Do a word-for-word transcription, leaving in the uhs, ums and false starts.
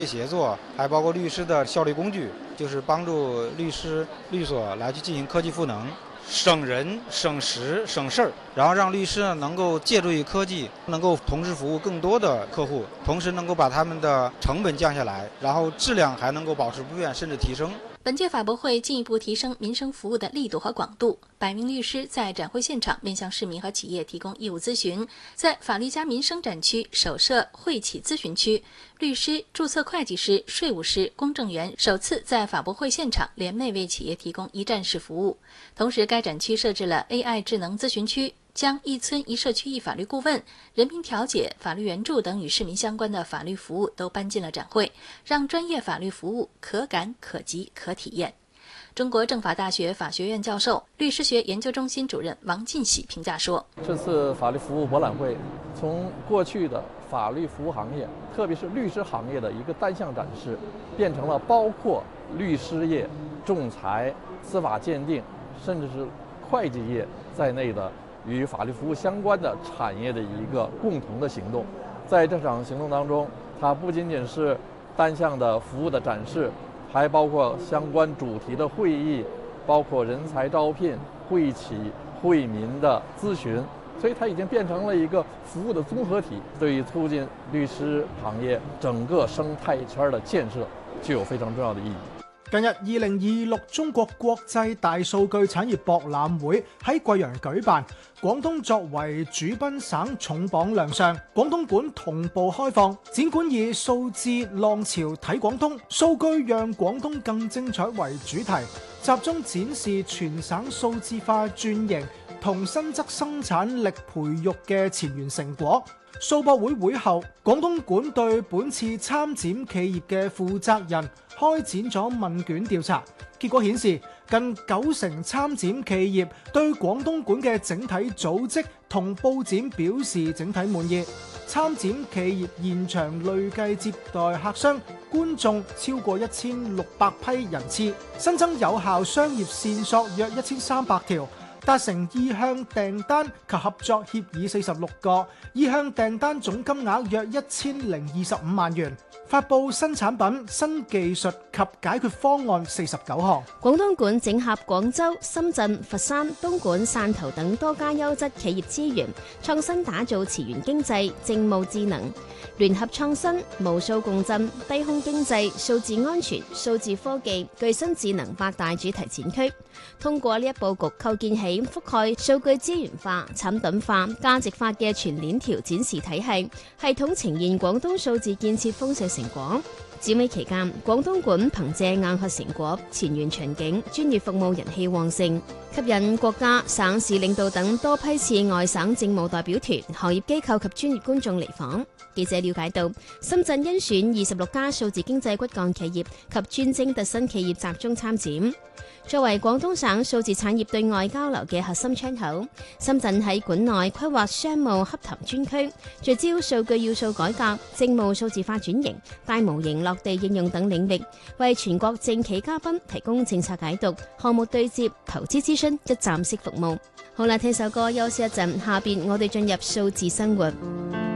协作，还包括律师的效率工具，就是帮助律师、律所来去进行科技赋能，省人、省时、省事儿，然后让律师呢能够借助于科技，能够同时服务更多的客户，同时能够把他们的成本降下来，然后质量还能够保持不变，甚至提升。 本届法博会进一步提升民生服务的力度和广度，百名律师在展会现场面向市民和企业提供义务咨询。在法律加民生展区首设会企咨询区，律师、注册会计师、税务师、公证员首次在法博会现场联袂为企业提供一站式服务。同时，该展区设置了 A I 智能咨询区，将一村一社区一法律顾问、人民调解、法律援助等与市民相关的法律服务都搬进了展会，让专业法律服务可感、可及、可体验。中国政法大学法学院教授、律师学研究中心主任王进喜评价说：“ 这次法律服务博览会从过去的法律服务行业，特别是律师行业的一个单项展示，变成了包括律师业、仲裁、司法鉴定，甚至是会计业在内的与法律服务相关的产业的一个共同的行动。在这场行动当中，它不仅仅是单项的服务的展示，还包括相关主题的会议，包括人才招聘、会企、惠民的咨询，所以它已经变成了一个服務的綜合體，對於促進律師行業整個生態圈的建設具有非常重要的意義。 近日，二零二六中國國際大數據產業博覽會喺貴陽舉辦，廣東作為主賓省重磅亮相，廣東館同步開放。展館以數字浪潮睇廣東，數據讓廣東更精彩為主題，集中展示全省數字化轉型同新質生產力培育嘅前沿成果。數博會會後，廣東館對本次參展企業嘅負責人開展咗問卷調查，結果顯示近九成參展企業對廣東館嘅整體組織同佈展表示整體滿意。參展企業現場累計接待客商、觀眾超過一千六百批人次，新增有效商業線索約一千三百條。達成意向訂單及合作協議四十六個，意向訂單總金額約一千零二十五萬元。發布新產品、新技術及解決方案四十九項。 廣東館整合廣州、深圳、佛山、東莞、汕頭等多家優質企業資源，創新打造詞源經濟、政務智能、聯合創新、無數共振、低空經濟、數字安全、數字科技、具新智能八大主題展區。通過呢一佈局，構建起覆蓋數據資源化、產品化、價值化嘅全鏈條展示體系，系統呈現廣東數字建設豐碩成果。展會期間，廣東館憑借硬核成果、前沿場景、專業服務人氣旺盛，吸引國家、省市領導等多批次外省政務代表團、行業機構及專業觀眾嚟訪。記者了解到，深圳甄選二十六家數字經濟骨幹企業及專精特新企業集中參展。作為廣東省數字產業對外交流嘅核心窗口，深圳喺館內規劃商務洽談專區，聚焦數據要素改革、政務數字化轉型、大模型落地應用等領域，為全國政企嘉賓提供政策解讀、項目對接、投資諮詢一站式服務。好啦，聽首歌休息一陣，下邊我哋進入數字生活。